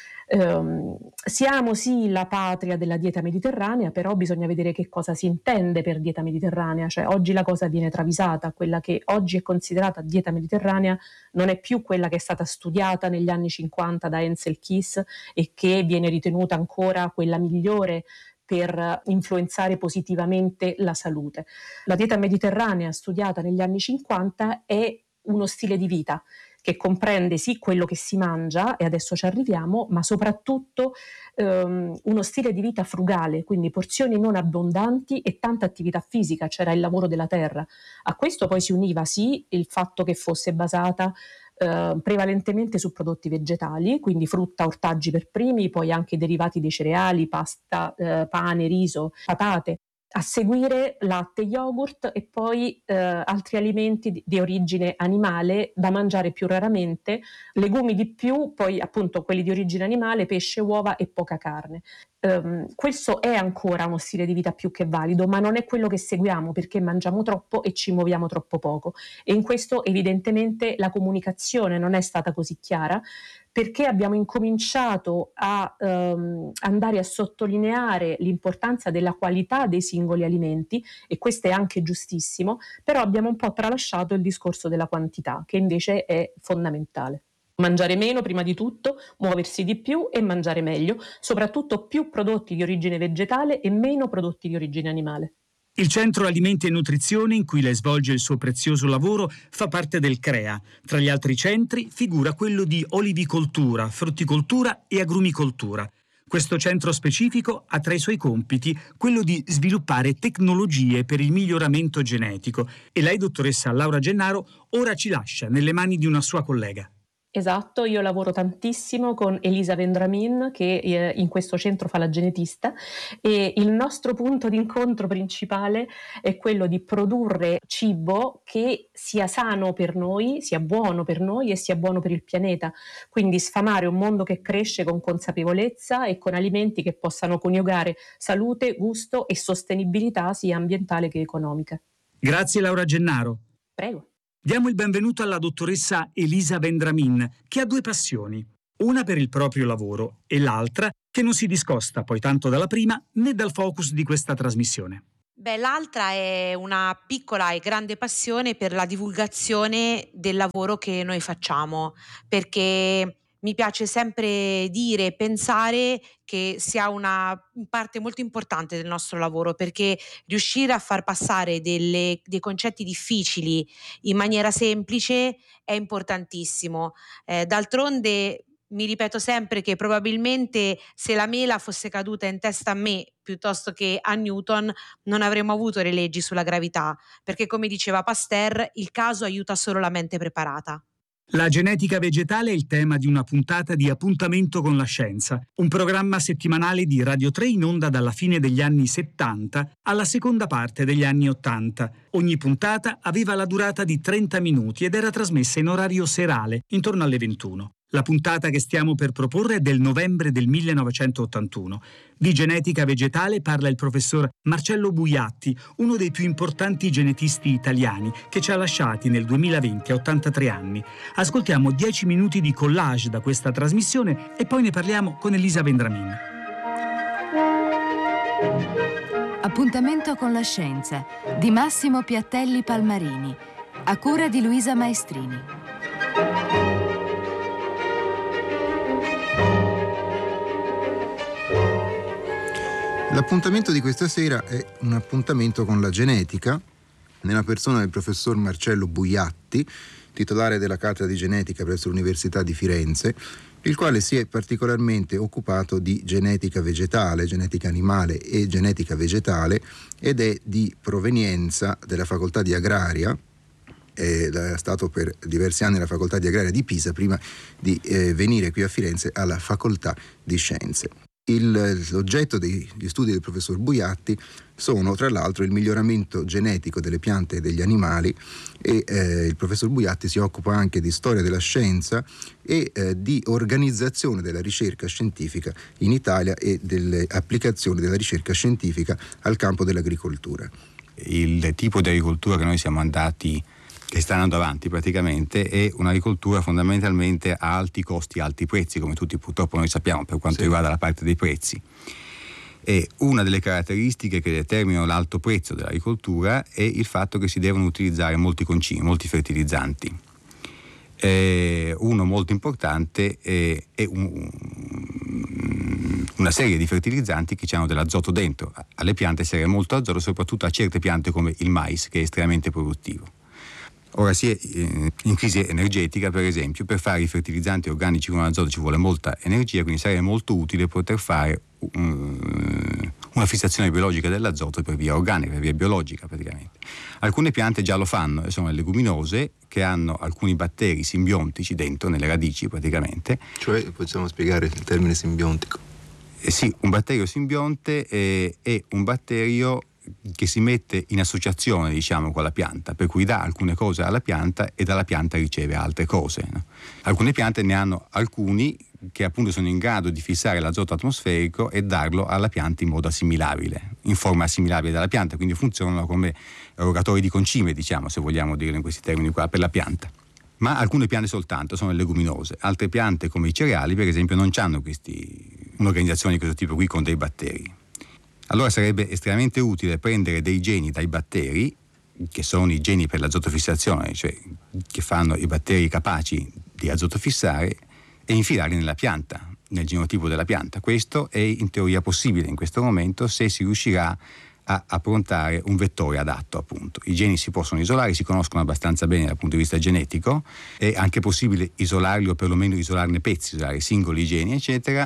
Um, siamo sì la patria della dieta mediterranea, però bisogna vedere che cosa si intende per dieta mediterranea, cioè oggi la cosa viene travisata, quella che oggi è considerata dieta mediterranea non è più quella che è stata studiata negli anni cinquanta da Hensel Keys e che viene ritenuta ancora quella migliore per influenzare positivamente la salute. La dieta mediterranea studiata negli anni cinquanta è uno stile di vita che comprende sì quello che si mangia, e adesso ci arriviamo, ma soprattutto ehm, uno stile di vita frugale, quindi porzioni non abbondanti e tanta attività fisica, c'era il lavoro della terra. A questo poi si univa sì il fatto che fosse basata eh, prevalentemente su prodotti vegetali, quindi frutta, ortaggi per primi, poi anche derivati dei cereali, pasta, eh, pane, riso, patate. A seguire latte, yogurt e poi eh, altri alimenti di, di origine animale da mangiare più raramente, legumi di più, poi appunto quelli di origine animale, pesce, uova e poca carne. Um, questo è ancora uno stile di vita più che valido, ma non è quello che seguiamo perché mangiamo troppo e ci muoviamo troppo poco. E in questo evidentemente la comunicazione non è stata così chiara, perché abbiamo incominciato a um, andare a sottolineare l'importanza della qualità dei singoli alimenti, e questo è anche giustissimo, però abbiamo un po' tralasciato il discorso della quantità, che invece è fondamentale. Mangiare meno prima di tutto, muoversi di più e mangiare meglio, soprattutto più prodotti di origine vegetale e meno prodotti di origine animale. Il Centro Alimenti e Nutrizione, in cui lei svolge il suo prezioso lavoro, fa parte del CREA. Tra gli altri centri figura quello di olivicoltura, frutticoltura e agrumicoltura. Questo centro specifico ha tra i suoi compiti quello di sviluppare tecnologie per il miglioramento genetico, e lei, dottoressa Laura Gennaro, ora ci lascia nelle mani di una sua collega. Esatto, io lavoro tantissimo con Elisa Vendramin che eh, in questo centro fa la genetista, e il nostro punto di incontro principale è quello di produrre cibo che sia sano per noi, sia buono per noi e sia buono per il pianeta, quindi sfamare un mondo che cresce con consapevolezza e con alimenti che possano coniugare salute, gusto e sostenibilità sia ambientale che economica. Grazie Laura Gennaro. Prego. Diamo il benvenuto alla dottoressa Elisa Vendramin, che ha due passioni, una per il proprio lavoro e l'altra che non si discosta poi tanto dalla prima né dal focus di questa trasmissione. Beh, l'altra è una piccola e grande passione per la divulgazione del lavoro che noi facciamo, perché mi piace sempre dire e pensare che sia una parte molto importante del nostro lavoro, perché riuscire a far passare delle, dei concetti difficili in maniera semplice è importantissimo. Eh, d'altronde mi ripeto sempre che probabilmente se la mela fosse caduta in testa a me piuttosto che a Newton non avremmo avuto le leggi sulla gravità, perché come diceva Pasteur, il caso aiuta solo la mente preparata. La genetica vegetale è il tema di una puntata di Appuntamento con la Scienza, un programma settimanale di Radio tre in onda dalla fine degli anni settanta alla seconda parte degli anni ottanta. Ogni puntata aveva la durata di trenta minuti ed era trasmessa in orario serale, intorno alle ventuno. La puntata che stiamo per proporre è del novembre del millenovecentottantuno. Di genetica vegetale parla il professor Marcello Buiatti, uno dei più importanti genetisti italiani, che ci ha lasciati nel duemilaventi a ottantatré anni. Ascoltiamo dieci minuti di collage da questa trasmissione e poi ne parliamo con Elisa Vendramin. Appuntamento con la scienza di Massimo Piattelli Palmarini, a cura di Luisa Maestrini. L'appuntamento di questa sera è un appuntamento con la genetica, nella persona del professor Marcello Buiatti, titolare della cattedra di genetica presso l'Università di Firenze, il quale si è particolarmente occupato di genetica vegetale, genetica animale e genetica vegetale, ed è di provenienza della facoltà di agraria. È stato per diversi anni alla facoltà di agraria di Pisa prima di eh, venire qui a Firenze alla facoltà di scienze. Il, l'oggetto degli studi del professor Buiatti sono tra l'altro il miglioramento genetico delle piante e degli animali e eh, il professor Buiatti si occupa anche di storia della scienza e eh, di organizzazione della ricerca scientifica in Italia e delle applicazioni della ricerca scientifica al campo dell'agricoltura. Il tipo di agricoltura che noi siamo andati che sta andando avanti praticamente è un'agricoltura fondamentalmente a alti costi, alti prezzi, come tutti purtroppo noi sappiamo per quanto sì. riguarda la parte dei prezzi. E una delle caratteristiche che determinano l'alto prezzo dell'agricoltura è il fatto che si devono utilizzare molti concimi, molti fertilizzanti. E uno molto importante è, è un, una serie di fertilizzanti che hanno dell'azoto dentro. Alle piante serve molto azoto, soprattutto a certe piante come il mais, che è estremamente produttivo. Ora si è in crisi energetica, per esempio, per fare i fertilizzanti organici con azoto ci vuole molta energia, quindi sarebbe molto utile poter fare um, una fissazione biologica dell'azoto per via organica, per via biologica praticamente. Alcune piante già lo fanno, sono le leguminose che hanno alcuni batteri simbiontici dentro, nelle radici praticamente. Cioè, possiamo spiegare il termine simbiontico? Eh sì, un batterio simbionte è, è un batterio che si mette in associazione, diciamo, con la pianta, per cui dà alcune cose alla pianta e dalla pianta riceve altre cose, no? Alcune piante ne hanno alcuni che appunto sono in grado di fissare l'azoto atmosferico e darlo alla pianta in modo assimilabile, in forma assimilabile dalla pianta, quindi funzionano come erogatori di concime, diciamo, se vogliamo dirlo in questi termini qua, per la pianta. Ma alcune piante soltanto sono leguminose, altre piante come i cereali per esempio non hanno questi, un'organizzazione di questo tipo qui con dei batteri. Allora sarebbe estremamente utile prendere dei geni dai batteri, che sono i geni per l'azotofissazione, cioè che fanno i batteri capaci di azotofissare, e infilarli nella pianta, nel genotipo della pianta. Questo è in teoria possibile in questo momento se si riuscirà a approntare un vettore adatto, appunto. I geni si possono isolare, si conoscono abbastanza bene dal punto di vista genetico, è anche possibile isolarli o perlomeno isolarne pezzi, isolare singoli geni, eccetera.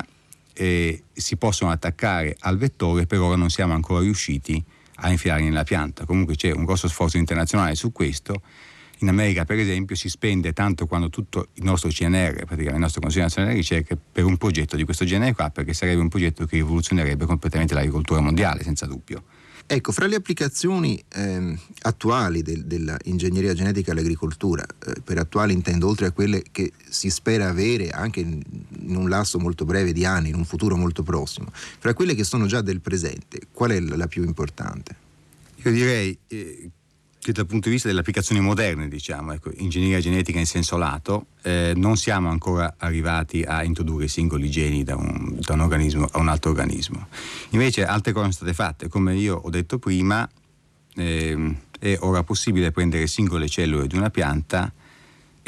E si possono attaccare al vettore, per ora non siamo ancora riusciti a infilarli nella pianta. Comunque c'è un grosso sforzo internazionale su questo. In America, per esempio, si spende tanto quanto tutto il nostro C N R, praticamente il nostro Consiglio Nazionale di Ricerca, per un progetto di questo genere qua, perché sarebbe un progetto che rivoluzionerebbe completamente l'agricoltura mondiale, senza dubbio. Ecco, fra le applicazioni eh, attuali del, dell'ingegneria genetica all'agricoltura, eh, per attuali intendo oltre a quelle che si spera avere anche in, in un lasso molto breve di anni, in un futuro molto prossimo, fra quelle che sono già del presente, qual è la più importante? Io direi eh, che dal punto di vista delle applicazioni moderne, diciamo, ecco, ingegneria genetica in senso lato, eh, non siamo ancora arrivati a introdurre singoli geni da un, da un organismo a un altro organismo. Invece altre cose sono state fatte, come io ho detto prima, eh, è ora possibile prendere singole cellule di una pianta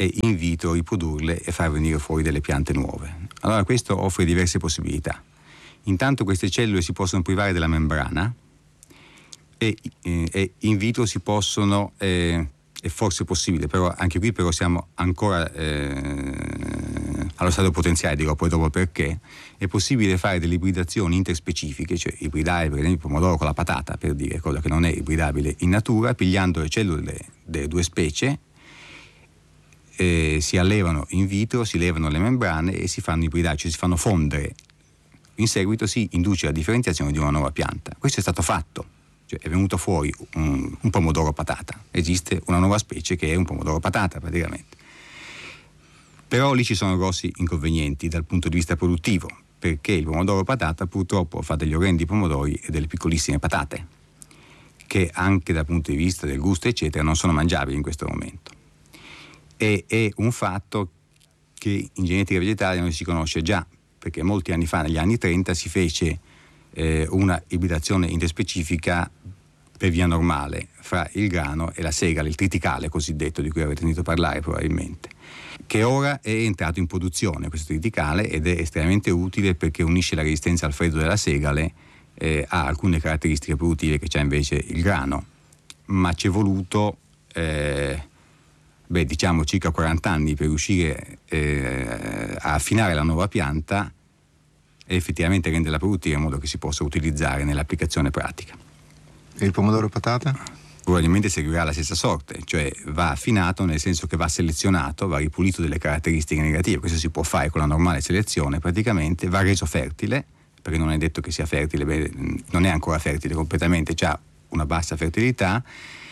e in vitro riprodurle e far venire fuori delle piante nuove. Allora questo offre diverse possibilità. Intanto queste cellule si possono privare della membrana e, eh, e in vitro si possono, eh, è forse possibile, però anche qui però siamo ancora eh, allo stadio potenziale, dirò poi dopo perché, è possibile fare delle ibridazioni interspecifiche, cioè ibridare per esempio il pomodoro con la patata, per dire, cosa che non è ibridabile in natura, pigliando le cellule delle due specie, eh, si allevano in vitro, si levano le membrane e si fanno ibridare, cioè si fanno fondere. In seguito si induce la differenziazione di una nuova pianta. Questo è stato fatto, cioè è venuto fuori un, un pomodoro patata. Esiste una nuova specie che è un pomodoro patata praticamente. Però lì ci sono grossi inconvenienti dal punto di vista produttivo, perché il pomodoro patata purtroppo fa degli orrendi pomodori e delle piccolissime patate, che anche dal punto di vista del gusto eccetera non sono mangiabili in questo momento. E è un fatto che in genetica vegetale non si conosce già, perché molti anni fa, negli anni trenta, si fece eh, una ibridazione interspecifica per via normale fra il grano e la segale, il triticale cosiddetto, di cui avete sentito parlare probabilmente, che ora è entrato in produzione, questo triticale, ed è estremamente utile perché unisce la resistenza al freddo della segale eh, a alcune caratteristiche produttive che c'ha invece il grano. Ma ci è voluto eh, beh, diciamo circa quaranta anni per riuscire eh, a affinare la nuova pianta e effettivamente renderla produttiva in modo che si possa utilizzare nell'applicazione pratica. E il pomodoro patata? Probabilmente seguirà la stessa sorte, cioè va affinato nel senso che va selezionato, va ripulito delle caratteristiche negative, questo si può fare con la normale selezione praticamente, va reso fertile, perché non è detto che sia fertile, beh, non è ancora fertile completamente, ha una bassa fertilità,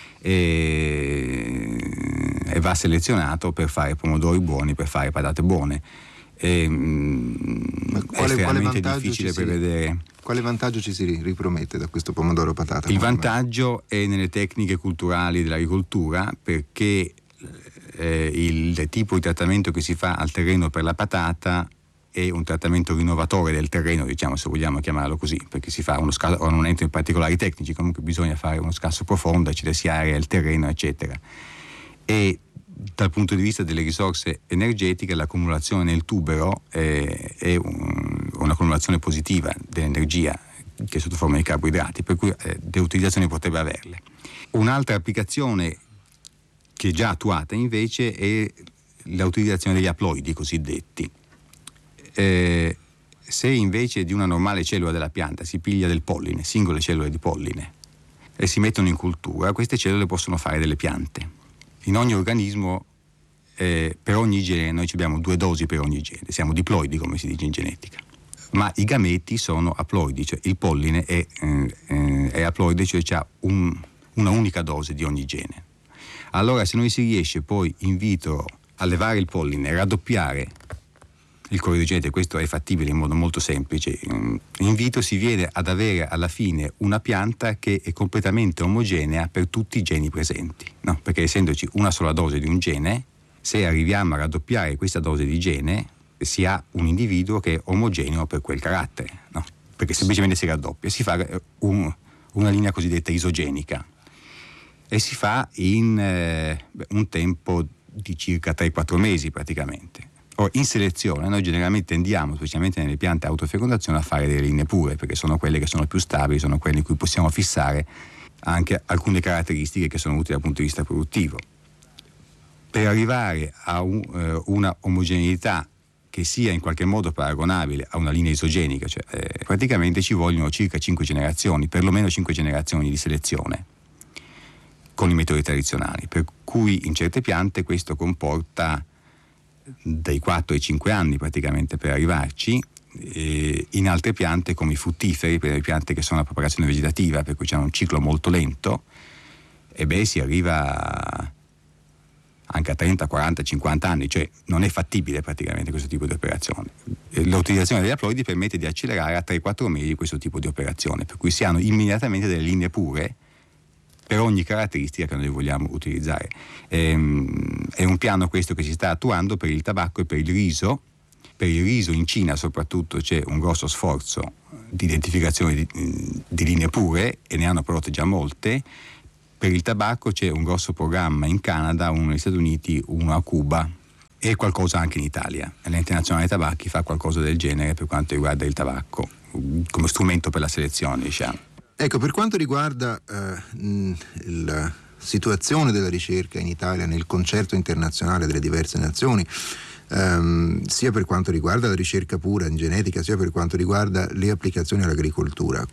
E, e va selezionato per fare pomodori buoni, per fare patate buone. E, Ma quale, è estremamente quale difficile si, prevedere. Quale vantaggio ci si ripromette da questo pomodoro patata? Il vantaggio è nelle tecniche culturali dell'agricoltura, perché eh, il tipo di trattamento che si fa al terreno per la patata è un trattamento rinnovatore del terreno, diciamo, se vogliamo chiamarlo così, perché si fa uno scasso, non entro in particolari tecnici, comunque bisogna fare uno scasso profondo, eccetera, si area il terreno, eccetera. E dal punto di vista delle risorse energetiche l'accumulazione nel tubero è, è un, un'accumulazione positiva dell'energia che è sotto forma di carboidrati, per cui eh, delle utilizzazioni potrebbe averle. Un'altra applicazione che è già attuata invece è l'utilizzazione degli aploidi cosiddetti. Eh, se invece di una normale cellula della pianta si piglia del polline, singole cellule di polline, e si mettono in cultura, queste cellule possono fare delle piante. In ogni organismo, eh, per ogni gene, noi abbiamo due dosi per ogni gene, siamo diploidi come si dice in genetica, ma i gameti sono aploidi, cioè il polline è, eh, è aploide, cioè ha un, una unica dose di ogni gene. Allora se noi si riesce poi in vitro a levare il polline e raddoppiare il corrido genetico, questo è fattibile in modo molto semplice, in vitro si viene ad avere alla fine una pianta che è completamente omogenea per tutti i geni presenti, no? Perché essendoci una sola dose di un gene, se arriviamo a raddoppiare questa dose di gene si ha un individuo che è omogeneo per quel carattere, no? Perché semplicemente si raddoppia, si fa un, una linea cosiddetta isogenica e si fa in eh, un tempo di circa tre quattro mesi praticamente. In selezione noi generalmente tendiamo, specialmente nelle piante a autofecondazione, a fare delle linee pure, perché sono quelle che sono più stabili, sono quelle in cui possiamo fissare anche alcune caratteristiche che sono utili dal punto di vista produttivo. Per arrivare a un, eh, una omogeneità che sia in qualche modo paragonabile a una linea isogenica, cioè, eh, praticamente ci vogliono circa cinque generazioni, perlomeno cinque generazioni di selezione con i metodi tradizionali, per cui in certe piante questo comporta dai quattro ai cinque anni praticamente per arrivarci, e in altre piante come i fruttiferi, per le piante che sono a propagazione vegetativa, per cui c'è un ciclo molto lento, e beh si arriva anche a trenta, quaranta, cinquanta anni, cioè non è fattibile praticamente questo tipo di operazione. L'utilizzazione degli aploidi permette di accelerare a tre quattro mesi questo tipo di operazione, per cui si hanno immediatamente delle linee pure per ogni caratteristica che noi vogliamo utilizzare. Ehm, è un piano questo che si sta attuando per il tabacco e per il riso. Per il riso in Cina soprattutto c'è un grosso sforzo di identificazione di, di linee pure e ne hanno prodotte già molte. Per il tabacco c'è un grosso programma in Canada, uno negli Stati Uniti, uno a Cuba, e qualcosa anche in Italia. L'Internazionale Tabacchi fa qualcosa del genere per quanto riguarda il tabacco, come strumento per la selezione, diciamo. Ecco, per quanto riguarda eh, la situazione della ricerca in Italia nel concerto internazionale delle diverse nazioni, ehm, sia per quanto riguarda la ricerca pura in genetica, sia per quanto riguarda le applicazioni all'agricoltura,